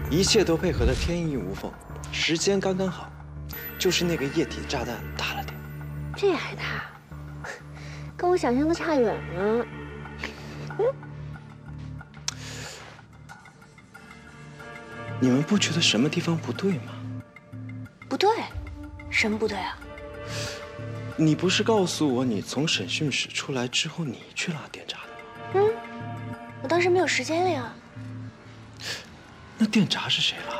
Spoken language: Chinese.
一切都配合得天衣无缝，时间刚刚好，就是那个液体炸弹大了点。 这还大，跟我想象的差远了。 你们不觉得什么地方不对吗？ 不对，什么不对啊？ 你不是告诉我你从审讯室出来之后，你去拉电闸的吗？ 我当时没有时间了呀。 那电闸是谁拉